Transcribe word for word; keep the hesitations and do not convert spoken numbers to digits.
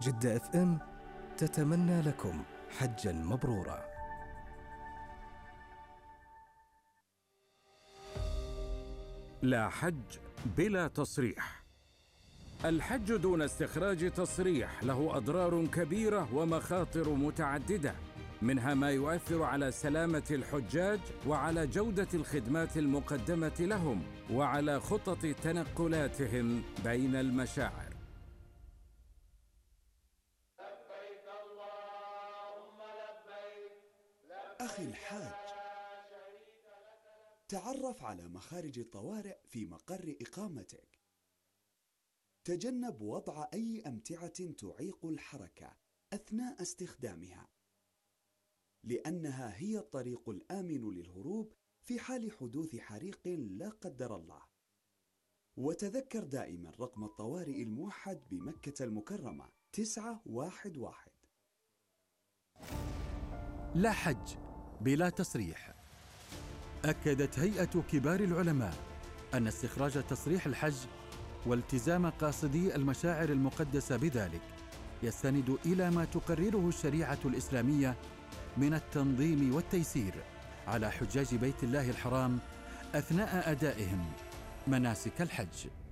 جدة اف ام تتمنى لكم حجا مبرورا. لا حج بلا تصريح. الحج دون استخراج تصريح له أضرار كبيرة ومخاطر متعددة، منها ما يؤثر على سلامة الحجاج وعلى جودة الخدمات المقدمة لهم وعلى خطط تنقلاتهم بين المشاعر. لبيك اللهم لبيك أخي الحاج، تعرف على مخارج الطوارئ في مقر إقامتك. تجنب وضع أي أمتعة تعيق الحركة أثناء استخدامها، لأنها هي الطريق الآمن للهروب في حال حدوث حريق لا قدر الله. وتذكر دائما رقم الطوارئ الموحد بمكة المكرمة تسعة واحد واحد. لا حج بلا تصريح. أكدت هيئة كبار العلماء أن استخراج تصريح الحج والتزام قاصدي المشاعر المقدسة بذلك يستند إلى ما تقرره الشريعة الإسلامية من التنظيم والتيسير على حجاج بيت الله الحرام أثناء أدائهم مناسك الحج.